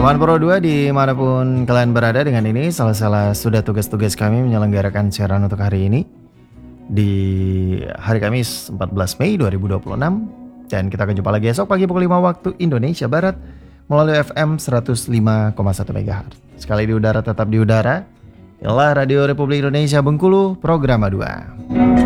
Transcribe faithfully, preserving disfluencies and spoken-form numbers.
Sobat Pro dua dimanapun kalian berada, dengan ini salah-salah sudah tugas-tugas kami menyelenggarakan siaran untuk hari ini di hari Kamis empat belas Mei dua ribu dua puluh enam. Dan kita akan jumpa lagi esok pagi pukul lima waktu Indonesia Barat melalui F M seratus lima koma satu megahertz. Sekali di udara tetap di udara. Inilah Radio Republik Indonesia Bengkulu, Programa dua.